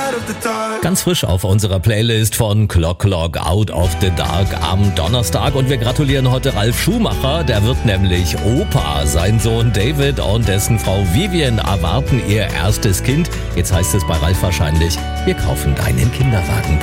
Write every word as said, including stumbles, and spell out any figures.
Ganz frisch auf unserer Playlist von Clock Clock Out of the Dark am Donnerstag. Und wir gratulieren heute Ralf Schumacher. Der wird nämlich Opa. Sein Sohn David und dessen Frau Vivian erwarten ihr erstes Kind. Jetzt heißt es bei Ralf wahrscheinlich, wir kaufen deinen Kinderwagen.